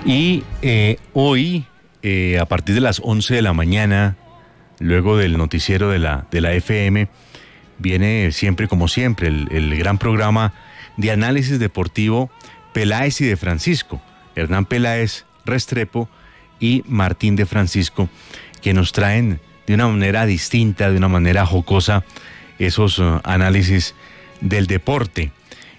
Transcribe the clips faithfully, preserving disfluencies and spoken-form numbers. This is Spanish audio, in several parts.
Y eh, hoy, eh, a partir de las once de la mañana, luego del noticiero de la, de la F M, viene siempre como siempre el, el gran programa de análisis deportivo Peláez y de Francisco, Hernán Peláez Restrepo y Martín de Francisco, que nos traen de una manera distinta, de una manera jocosa, esos uh, análisis del deporte.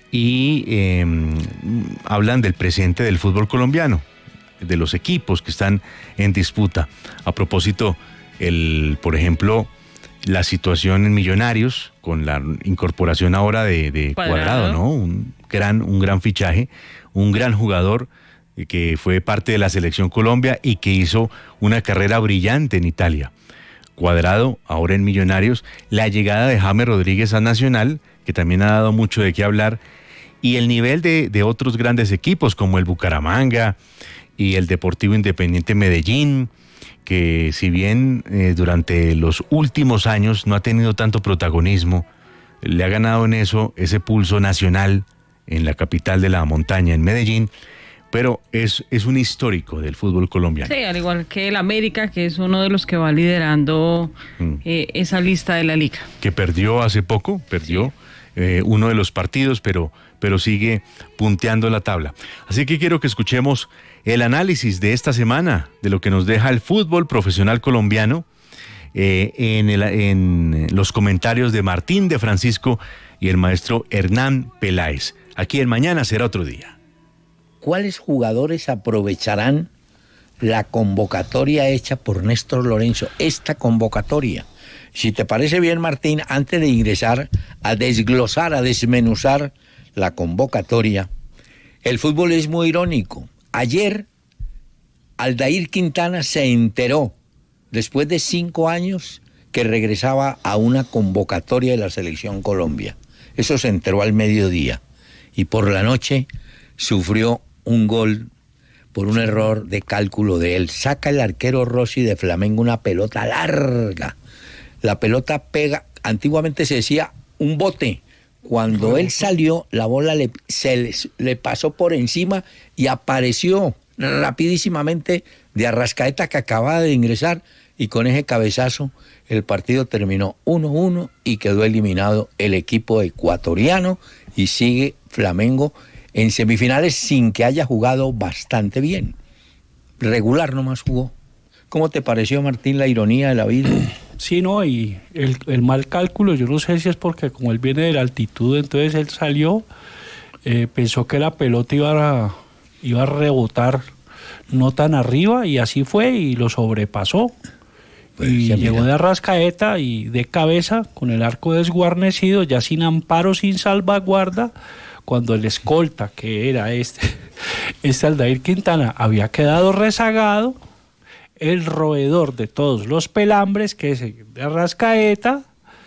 Y eh, hablan del presente del fútbol colombiano, de los equipos que están en disputa. A propósito, el, por ejemplo, la situación en Millonarios, con la incorporación ahora de, de Cuadrado. Cuadrado, ¿no? Un gran, un gran fichaje, un gran jugador que fue parte de la Selección Colombia y que hizo una carrera brillante en Italia. Cuadrado, ahora en Millonarios, la llegada de James Rodríguez a Nacional, que también ha dado mucho de qué hablar, y el nivel de, de otros grandes equipos como el Bucaramanga y el Deportivo Independiente Medellín, que si bien eh, durante los últimos años no ha tenido tanto protagonismo, le ha ganado en eso ese pulso nacional en la capital de la montaña, en Medellín, pero es, es un histórico del fútbol colombiano. Sí, al igual que el América, que es uno de los que va liderando mm. eh, esa lista de la liga. Que perdió hace poco, perdió sí. eh, uno de los partidos, pero, pero sigue punteando la tabla. Así que quiero que escuchemos el análisis de esta semana, de lo que nos deja el fútbol profesional colombiano, eh, en, el, en los comentarios de Martín de Francisco y el maestro Hernán Peláez. Aquí en Mañana Será Otro Día. ¿Cuáles jugadores aprovecharán la convocatoria hecha por Néstor Lorenzo? Esta convocatoria. Si te parece bien, Martín, antes de ingresar a desglosar, a desmenuzar la convocatoria, el fútbol es muy irónico. Ayer, Aldair Quintana se enteró, después de cinco años, que regresaba a una convocatoria de la Selección Colombia. Eso se enteró al mediodía. Y por la noche sufrió un gol por un error de cálculo de él. Saca el arquero Rossi de Flamengo una pelota larga. La pelota pega, antiguamente se decía un bote. Cuando él salió, la bola le, se le, le pasó por encima y apareció rapidísimamente de Arrascaeta, que acababa de ingresar, y con ese cabezazo el partido terminó uno uno y quedó eliminado el equipo ecuatoriano y sigue Flamengo en semifinales sin que haya jugado bastante bien. Regular nomás jugó. ¿Cómo te pareció, Martín, la ironía de la vida? Sí, no, y el, el mal cálculo, yo no sé si es porque como él viene de la altitud, entonces él salió, eh, pensó que la pelota iba a, iba a rebotar no tan arriba, y así fue, y lo sobrepasó. Pues y llegó mira. de Arrascaeta y de cabeza, con el arco desguarnecido, ya sin amparo, sin salvaguarda, cuando el escolta, que era este, este Aldair Quintana, había quedado rezagado, el roedor de todos los pelambres, que es de Arrascaeta,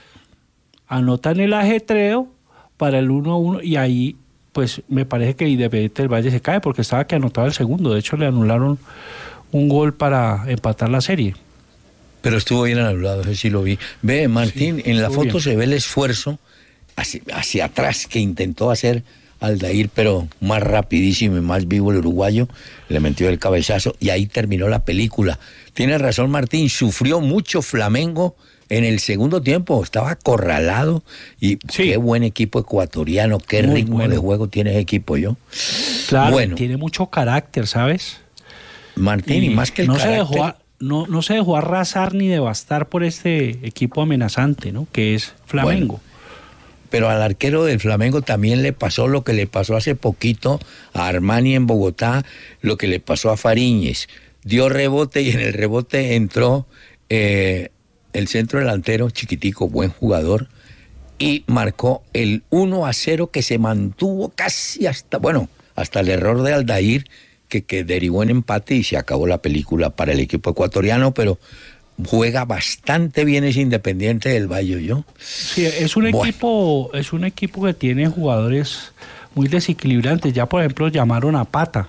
anotan el ajetreo para el uno a uno, y ahí pues me parece que Independiente del Valle se cae, porque estaba que anotaba el segundo. De hecho le anularon un gol para empatar la serie. Pero estuvo bien anulado, eso sí lo vi. Ve, Martín, sí, en la foto bien. Se ve el esfuerzo hacia, hacia atrás que intentó hacer Aldair, pero más rapidísimo y más vivo el uruguayo, le metió el cabezazo y ahí terminó la película. Tienes razón, Martín, sufrió mucho Flamengo en el segundo tiempo, estaba acorralado, y sí. Qué buen equipo ecuatoriano, qué Muy ritmo bueno. de juego tiene ese equipo, yo. Claro, bueno, tiene mucho carácter, ¿sabes? Martín, y, y más que el no carácter... Se dejó, no, no se dejó arrasar ni devastar por este equipo amenazante, ¿no? Que es Flamengo. Bueno. Pero al arquero del Flamengo también le pasó lo que le pasó hace poquito a Armani en Bogotá, lo que le pasó a Fariñez. Dio rebote y en el rebote entró eh, el centro delantero, chiquitico, buen jugador, y marcó el uno a cero que se mantuvo casi hasta, bueno, hasta el error de Aldair, que, que derivó en empate y se acabó la película para el equipo ecuatoriano, pero... juega bastante bien ese Independiente del Valle, ¿yo? Sí, es un bueno. equipo, es un equipo que tiene jugadores muy desequilibrantes. Ya, por ejemplo, llamaron a Pata.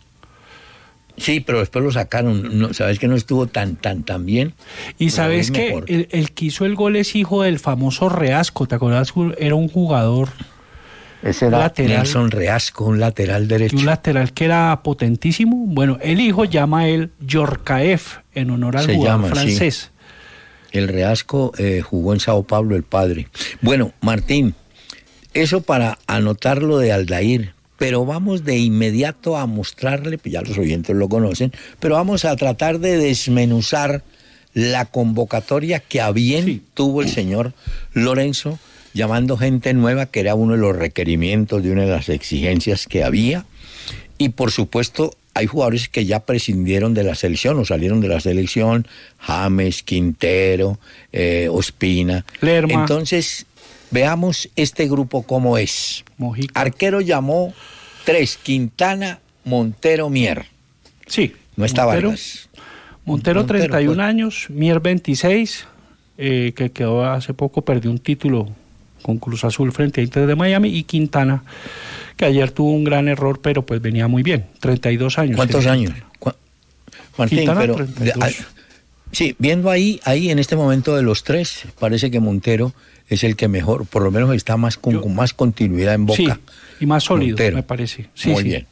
Sí, pero después lo sacaron. No, ¿sabes que no estuvo tan, tan, tan bien? Y sabes que el, el que hizo el gol es hijo del famoso Reasco. ¿Te acuerdas? Era un jugador Ese era lateral, Nelson Reasco, un lateral derecho. Y un lateral que era potentísimo. Bueno, el hijo llama a él Yorkaeff, en honor al Se jugador llama, francés. Sí. El Reasco eh, jugó en Sao Paulo, el padre. Bueno, Martín, eso para anotar lo de Aldair, pero vamos de inmediato a mostrarle, pues ya los oyentes lo conocen, pero vamos a tratar de desmenuzar la convocatoria que a bien sí. tuvo el señor Lorenzo, llamando gente nueva, que era uno de los requerimientos, de una de las exigencias que había, y por supuesto hay jugadores que ya prescindieron de la selección o salieron de la selección, James, Quintero, eh, Ospina. Lerma. Entonces, veamos este grupo cómo es. Mojica. Arquero llamó tres, Quintana, Montero, Mier. Sí. No está Montero, Vargas. Montero, Montero, treinta y un pues. años, Mier veintiséis, eh, que quedó hace poco, perdió un título con Cruz Azul frente a Inter de Miami, y Quintana, que ayer tuvo un gran error, pero pues venía muy bien, treinta y dos años. ¿Cuántos años? ¿Cu Martín, Quintana, pero treinta y dos. De, a, sí, viendo ahí, ahí en este momento de los tres, parece que Montero es el que mejor, por lo menos está más con, Yo, con más continuidad en Boca. Sí, y más sólido, Montero. me parece. Sí, muy sí. bien.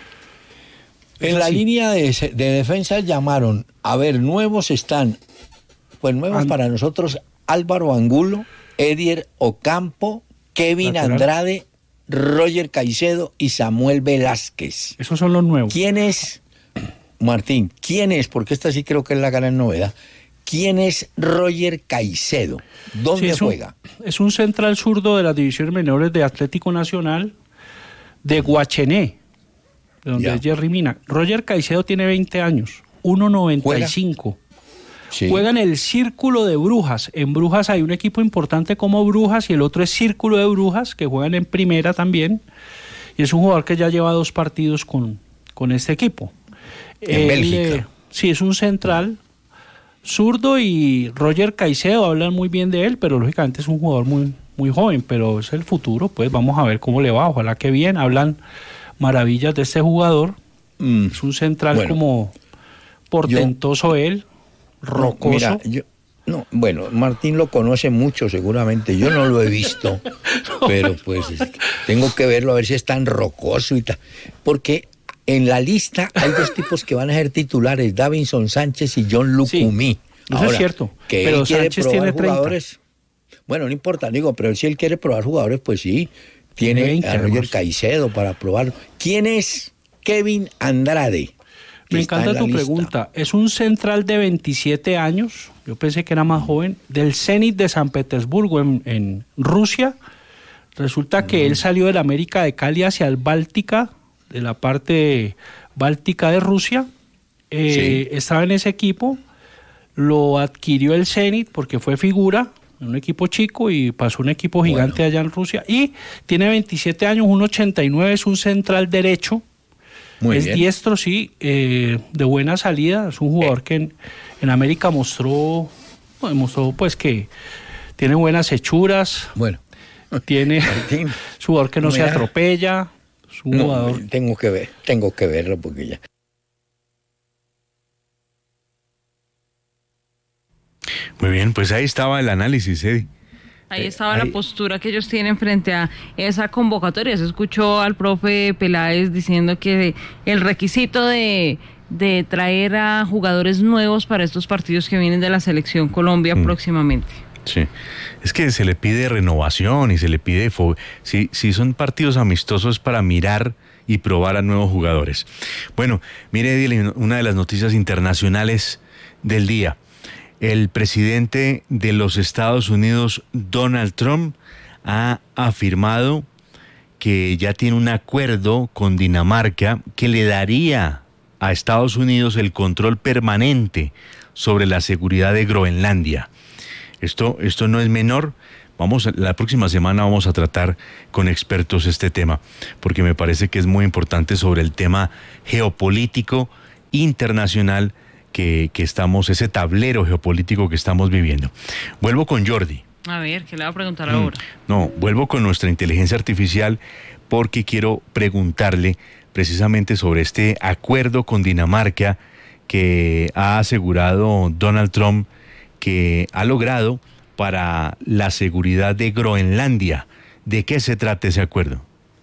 En la línea de, de defensa llamaron, a ver, nuevos están, pues nuevos And... para nosotros, Álvaro Angulo, Edier Ocampo, Kevin Lateral. Andrade, Roger Caicedo y Samuel Velázquez. Esos son los nuevos. ¿Quién es, Martín, quién es, porque esta sí creo que es la gran novedad, quién es Roger Caicedo? ¿Dónde sí, es juega? Un, es un central zurdo de las divisiones menores de Atlético Nacional de Guachené, de donde ya. es Jerry Mina. Roger Caicedo tiene veinte años, uno noventa y cinco. Sí. Juega en el Círculo de Brujas. En Brujas hay un equipo importante como Brujas y el otro es Círculo de Brujas, que juegan en primera también. Y es un jugador que ya lleva dos partidos con, con este equipo. En Él, Bélgica. Eh, sí, es un central zurdo, y Roger Caicedo hablan muy bien de él, pero lógicamente es un jugador muy, muy joven, pero es el futuro. Pues vamos a ver cómo le va. Ojalá que bien. Hablan maravillas de este jugador. Mm. Es un central bueno, como portentoso yo... él. Rocoso. Mira, yo, no, bueno, Martín lo conoce mucho seguramente, yo no lo he visto, pero pues tengo que verlo a ver si es tan rocoso y tal, porque en la lista hay dos tipos que van a ser titulares, Davinson Sánchez y John Lucumí. Sí, eso Ahora, es cierto, que pero él quiere Sánchez probar tiene jugadores, bueno, no importa, digo, pero si él quiere probar jugadores, pues sí, tiene veinte, a Roger Caicedo para probarlo. ¿Quién es Kevin Andrade? Me encanta tu lista. Pregunta. Es un central de veintisiete años, yo pensé que era más joven, del Zenit de San Petersburgo en, en Rusia. Resulta que mm. él salió del América de Cali hacia el Báltica, de la parte báltica de Rusia. Eh, sí. Estaba en ese equipo, lo adquirió el Zenit porque fue figura, un equipo chico, y pasó un equipo gigante bueno. allá en Rusia. Y tiene veintisiete años, uno ochenta y nueve, es un central derecho. Muy es bien. diestro, sí, eh, de buena salida. Es un jugador eh. que en, en América mostró, mostró pues que tiene buenas hechuras. Bueno, tiene Martín, es un jugador que no mira, se atropella. Es un no, jugador. Tengo que ver, tengo que verlo porque ya. Muy bien, pues ahí estaba el análisis, Eddie. Ahí estaba eh, ahí. la postura que ellos tienen frente a esa convocatoria. Se escuchó al profe Peláez diciendo que el requisito de, de traer a jugadores nuevos para estos partidos que vienen de la Selección Colombia mm. próximamente. Sí, es que se le pide renovación y se le pide... Si, si son partidos amistosos para mirar y probar a nuevos jugadores. Bueno, mire, Eddie, una de las noticias internacionales del día. El presidente de los Estados Unidos, Donald Trump, ha afirmado que ya tiene un acuerdo con Dinamarca que le daría a Estados Unidos el control permanente sobre la seguridad de Groenlandia. Esto, esto no es menor. Vamos, la próxima semana vamos a tratar con expertos este tema, porque me parece que es muy importante sobre el tema geopolítico internacional Que, que estamos, ese tablero geopolítico que estamos viviendo. Vuelvo con Jordi. A ver, ¿qué le va a preguntar mm, ahora? No, vuelvo con nuestra inteligencia artificial porque quiero preguntarle precisamente sobre este acuerdo con Dinamarca que ha asegurado Donald Trump que ha logrado para la seguridad de Groenlandia. ¿De qué se trata ese acuerdo?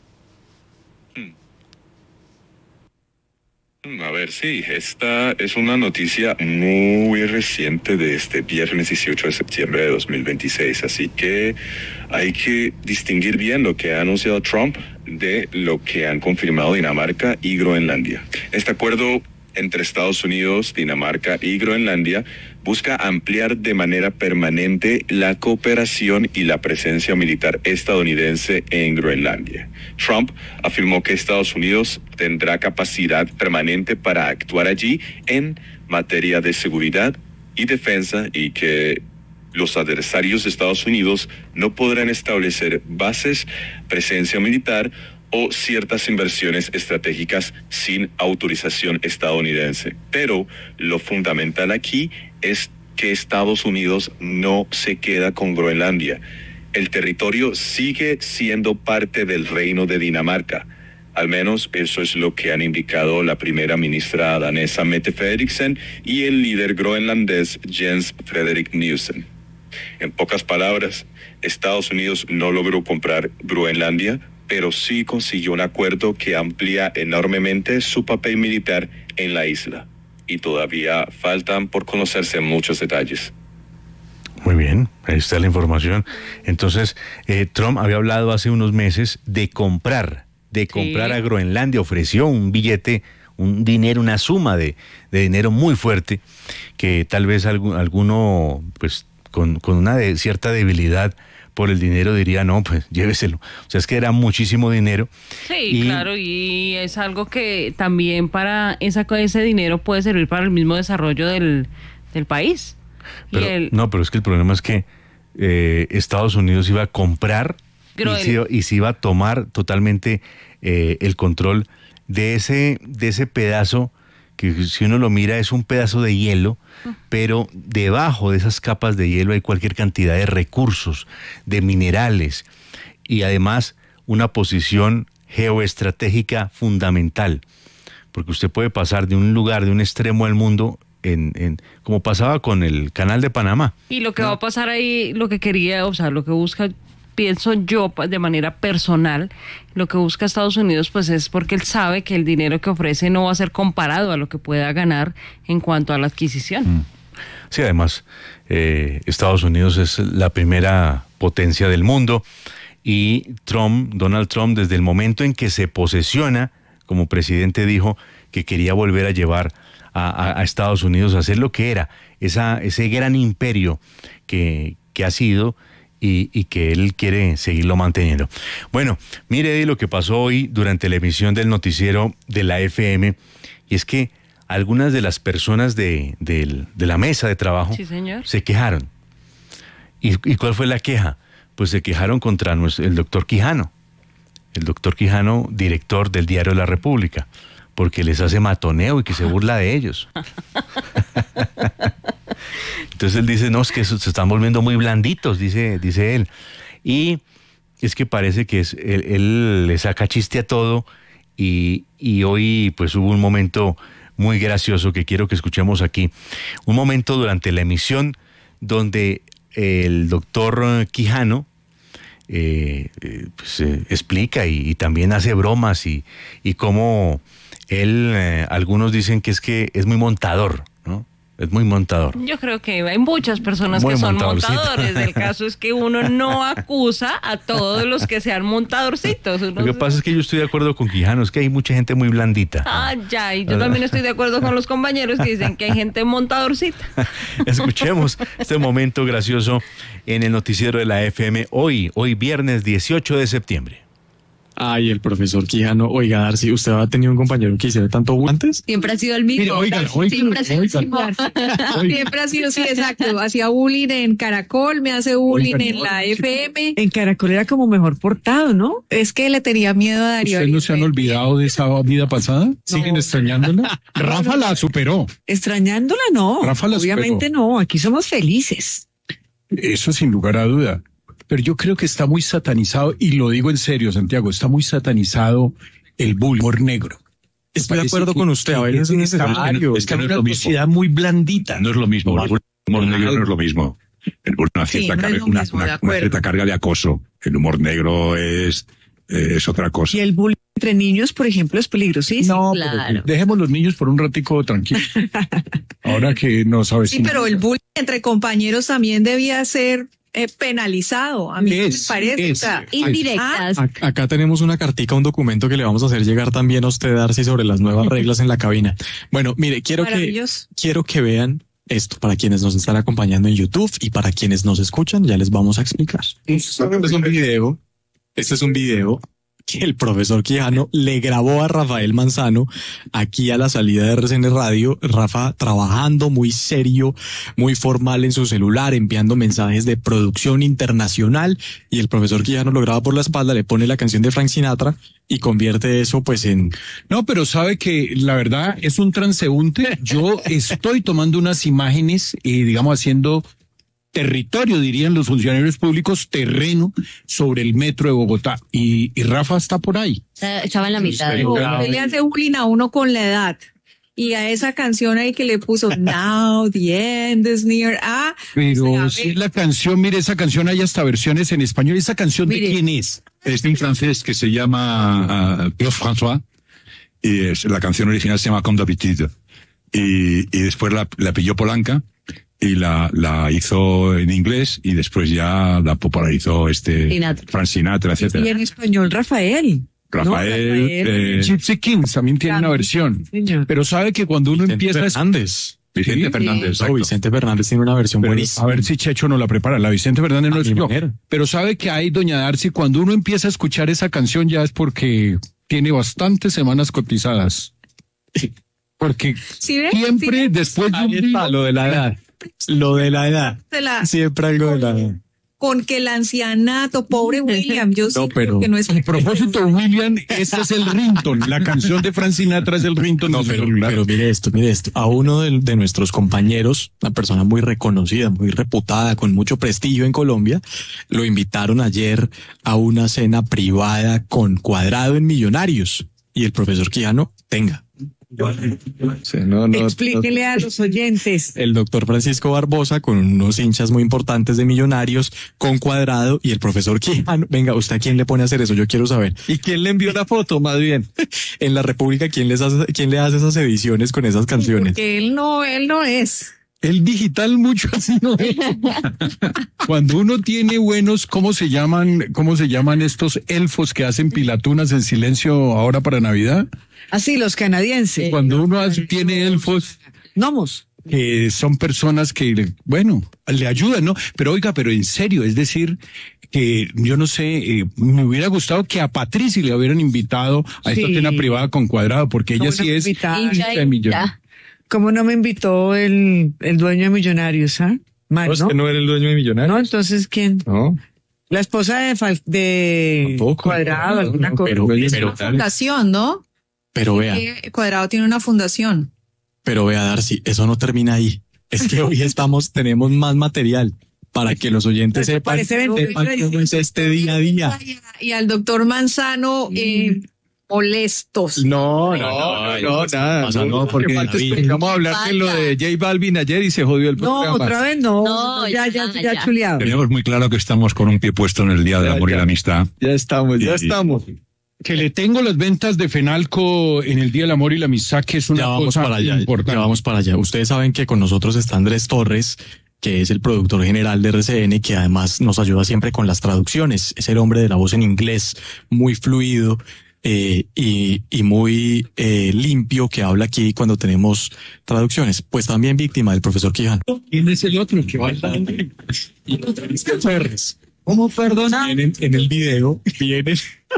A ver, sí, esta es una noticia muy reciente de este viernes dieciocho de septiembre de dos mil veintiséis, así que hay que distinguir bien lo que ha anunciado Trump de lo que han confirmado Dinamarca y Groenlandia. Este acuerdo entre Estados Unidos, Dinamarca y Groenlandia busca ampliar de manera permanente la cooperación y la presencia militar estadounidense en Groenlandia. Trump afirmó que Estados Unidos tendrá capacidad permanente para actuar allí en materia de seguridad y defensa y que los adversarios de Estados Unidos no podrán establecer bases, presencia militar o ciertas inversiones estratégicas sin autorización estadounidense. Pero lo fundamental aquí es que Estados Unidos no se queda con Groenlandia. El territorio sigue siendo parte del Reino de Dinamarca. Al menos eso es lo que han indicado la primera ministra danesa Mette Frederiksen y el líder groenlandés Jens Frederik Nielsen. En pocas palabras, Estados Unidos no logró comprar Groenlandia, pero sí consiguió un acuerdo que amplía enormemente su papel militar en la isla. Y todavía faltan por conocerse muchos detalles. Muy bien, ahí está la información. Entonces, eh, Trump había hablado hace unos meses de comprar, de comprar sí. a Groenlandia, ofreció un billete, un dinero, una suma de, de dinero muy fuerte, que tal vez algún, alguno, pues, con, con una de, cierta debilidad por el dinero diría, no, pues lléveselo. O sea, es que era muchísimo dinero. Sí, y, claro, y es algo que también para esa, ese dinero puede servir para el mismo desarrollo del, del país. Pero, y el, no, pero es que el problema es que eh, Estados Unidos iba a comprar y se, y se iba a tomar totalmente eh, el control de ese, de ese pedazo que si uno lo mira es un pedazo de hielo, pero debajo de esas capas de hielo hay cualquier cantidad de recursos, de minerales y además una posición geoestratégica fundamental, porque usted puede pasar de un lugar, de un extremo al mundo, en, en como pasaba con el Canal de Panamá. Y lo que ¿no? va a pasar ahí, lo que quería, o sea, lo que busca, pienso yo de manera personal, lo que busca Estados Unidos pues es porque él sabe que el dinero que ofrece no va a ser comparado a lo que pueda ganar en cuanto a la adquisición. Mm. Sí, además eh, Estados Unidos es la primera potencia del mundo y Trump, Donald Trump, desde el momento en que se posesiona como presidente dijo que quería volver a llevar a, a, a Estados Unidos a hacer lo que era, esa, ese gran imperio que, que ha sido Y, y que él quiere seguirlo manteniendo. Bueno, mire Eddie, lo que pasó hoy durante la emisión del noticiero de la F M, y es que algunas de las personas de, de, de la mesa de trabajo sí, señor. se quejaron. ¿Y, ¿Y cuál fue la queja? Pues se quejaron contra nuestro, el doctor Quijano, el doctor Quijano, director del Diario La República, porque les hace matoneo y que se burla de ellos. Entonces él dice, no, es que se están volviendo muy blanditos, dice, dice él. Y es que parece que es, él, él le saca chiste a todo y, y hoy pues hubo un momento muy gracioso que quiero que escuchemos aquí. Un momento durante la emisión donde el doctor Quijano eh, pues, eh, explica y, y también hace bromas y, y cómo él, eh, algunos dicen que es que es muy montador, ¿no? Es muy montador. Yo creo que hay muchas personas muy que son montadores. El caso es que uno no acusa a todos los que sean montadorcitos. Uno Lo que pasa es que yo estoy de acuerdo con Quijano, es que hay mucha gente muy blandita. Ah, ya, y yo también estoy de acuerdo con los compañeros que dicen que hay gente montadorcita. Escuchemos este momento gracioso en el noticiero de la F M hoy, hoy viernes dieciocho de septiembre. Ay, el profesor Quijano. Oiga, Darcy, ¿usted ha tenido un compañero que hiciera tanto bullying antes? Siempre ha sido el mismo. Mire, oigan, oigan, Siempre ha sido oigan, oigan. Siempre ha sido, sí, exacto. Hacía bullying en Caracol, me hace bullying oigan, en la oigan, F M. En Caracol era como mejor portado, ¿no? Es que le tenía miedo a Darío. ¿Ustedes no se han olvidado de esa vida pasada? No. ¿Siguen extrañándola? Rafa la superó. ¿Extrañándola? No. Rafa la Obviamente superó. No, aquí somos felices. Eso sin lugar a duda. Pero yo creo que está muy satanizado, y lo digo en serio, Santiago, está muy satanizado el bullying negro. Estoy de acuerdo que, con usted, a ver, es necesario. Es que no es una sociedad muy blandita. No es lo mismo, el humor negro no es lo mismo. El humor, una, cierta, sí, no carga, una, mismo, una, una cierta carga de acoso. El humor negro es, es otra cosa. Y el bullying Entre niños, por ejemplo, es peligrosísimo. No, claro. pero dejemos los niños por un ratico tranquilos. Ahora que no sabes. Sí, pero el bullying entre compañeros también debía ser eh, penalizado. A mí Es, me parece. es. O sea, Indirectas. Ah, Ac- Acá tenemos una cartica, un documento que le vamos a hacer llegar también a usted, Darcy, sobre las nuevas reglas en la cabina. Bueno, mire, quiero que, maravilloso. quiero que vean esto para quienes nos están acompañando en YouTube y para quienes nos escuchan, ya les vamos a explicar. Este es un video, este es un video que el profesor Quijano le grabó a Rafael Manzano aquí a la salida de R C N Radio. Rafa trabajando muy serio, muy formal en su celular, enviando mensajes de producción internacional, y el profesor Quijano lo graba por la espalda, le pone la canción de Frank Sinatra y convierte eso pues en... No, pero sabe que la verdad es un transeúnte. Yo estoy tomando unas imágenes y digamos haciendo territorio, dirían los funcionarios públicos, terreno sobre el metro de Bogotá. Y, y Rafa está por ahí. Estaba en la mitad. Pero- Él le hace bullying a uno con la edad. Y a esa canción ahí que le puso Now the end is near. Ah, Pero o sea, a si ver. la canción, mire, esa canción hay hasta versiones en español. ¿Esa canción Mire. de quién es? Es de un francés que se llama uh, Claude François, y es, la canción original se llama Comme d'habitude. Y, y después la, la pilló Polanca y la, la hizo en inglés, y después ya la popularizó este Sinatra. Frank Sinatra, Y etcétera. en español, Rafael. Rafael, No, Rafael. eh, Gypsy Kings también tiene una También, versión. señor. Pero sabe que cuando uno Vicente empieza a Fernández. Vicente Sí. Fernández, No, exacto. Vicente Fernández tiene una versión Pero buenísima. a ver si Checho nos la prepara. La Vicente Fernández no A es mi yo. manera. Pero sabe que hay, doña Darcy, cuando uno empieza a escuchar esa canción ya es porque tiene bastantes semanas cotizadas. Porque ¿Sí ve? siempre ¿Sí ve? después de un Ahí está, día- lo de la edad. Lo de la edad. Se la- Siempre algo de la edad. con que el ancianato, pobre William, yo sí No, pero- creo que no es. A propósito, William, ese es el ringtone. La canción de Frank Sinatra es el ringtone No, de su pero, celular. pero mire esto, mire esto. A uno de, de nuestros compañeros, una persona muy reconocida, muy reputada, con mucho prestigio en Colombia, lo invitaron ayer a una cena privada con Cuadrado en Millonarios. Y el profesor Quijano, tenga. Sí, no, no, Explíquele a los oyentes. el doctor Francisco Barbosa con unos hinchas muy importantes de Millonarios, con Cuadrado y el profesor Quijano. Venga, ¿usted a quién le pone a hacer eso? Yo quiero saber. ¿Y quién le envió la foto, más bien? En la República, ¿quién les hace, quién le hace esas ediciones con esas canciones? Porque él no, él no es. El digital mucho así no es. Cuando uno tiene buenos, ¿cómo se llaman, cómo se llaman estos elfos que hacen pilatunas en silencio ahora para Navidad? Así, los canadienses. Cuando uno hace- tiene elfos Gnomos. que son personas que, bueno, le ayudan, ¿no? Pero oiga, pero en serio, es decir, que yo no sé, eh, me hubiera gustado que a Patricia le hubieran invitado a esta Sí. cena privada con Cuadrado, porque ella ¿Cómo sí no es invitar? hincha de Millonarios. ¿Cómo no me invitó el, el dueño de Millonarios, ah? Mal, No, es ¿no? que no era el dueño de Millonarios. No, entonces, ¿quién? No, La esposa de, Fal- de tampoco. Cuadrado, No, alguna no, cosa. pero, pero, Fundación, ¿no? pero vea, Eh, Cuadrado tiene una fundación. pero vea, Darcy, eso no termina ahí. Es que hoy estamos, tenemos más material para que los oyentes Me sepan, parece bien. sepan cómo es este día a día. Y al doctor Manzano, eh, molestos. No, no, no, nada. No, no, porque vamos a hablar de lo de J Balvin ayer y se jodió el No, programa. otra vez no. No, ya, ya, ya, ya, ya. chuleado. Tenemos muy claro que estamos con un pie puesto en el Día del Ya, Amor y ya. la Amistad. Ya estamos, ya estamos. Que le tengo las ventas de Fenalco en el Día del Amor y la Amistad, que es una Ya vamos cosa para allá, importante. ya vamos para allá. Ustedes saben que con nosotros está Andrés Torres, que es el productor general de R C N, que además nos ayuda siempre con las traducciones. Es el hombre de la voz en inglés, muy fluido eh, y, y muy eh, limpio, que habla aquí cuando tenemos traducciones. Pues también víctima del profesor Quijano. ¿Quién es el otro que baila? Y Andrés Torres. ¿Cómo perdona? Vienen en el video, vienen,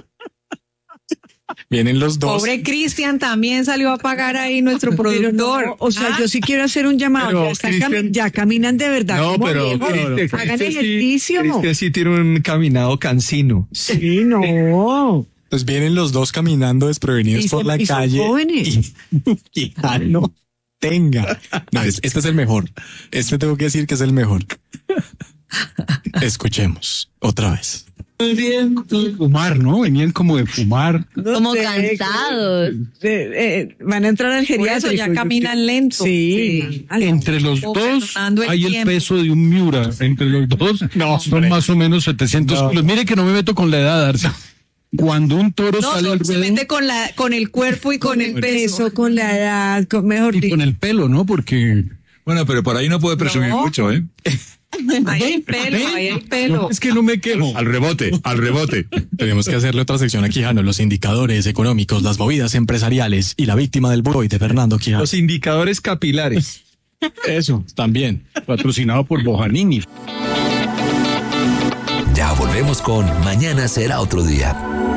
vienen los dos. Pobre Cristian también salió a pagar ahí nuestro Pero productor. no, o sea, Ah, yo sí quiero hacer un llamado. Pero, Ya, están Cristian- cami- ya caminan de verdad. No, como pero, viejos. pero, Hagan Cristian sí- ejercicio. Cristian sí tiene un caminado cansino. Sí, no. Pues vienen los dos caminando desprevenidos Y por son- la y son calle. jóvenes. Y, Quijano, tenga. No, es- este es el mejor. Este tengo que decir que es el mejor. Escuchemos otra vez. Fumar, ¿no? Venían como de fumar. No Como sé, cansados. eh, eh, van a entrar al por geriátrico. eso ya caminan lento. Sí. Ay, Entre los O dos perdonando el hay el tiempo. peso de un Miura. Entre los dos No, son hombre. más o menos setecientos No. kilos. Mire que no me meto con la edad, Darcy. Cuando un toro No, sale no, al se ruedo, mete con la, con el cuerpo y con el peso. Con la edad, con, mejor y dicho. con el pelo, ¿no? Porque Bueno, pero por ahí no puede presumir No. mucho, ¿eh? Ahí hay pelo, ahí hay pelo. es que no me quejo. Al rebote, al rebote. Tenemos que hacerle otra sección a Quijano, los indicadores económicos, las movidas empresariales y la víctima del buroy de Fernando Quijano. Los indicadores capilares. Eso, también. Patrocinado por Bojanini. Ya volvemos con Mañana será otro día.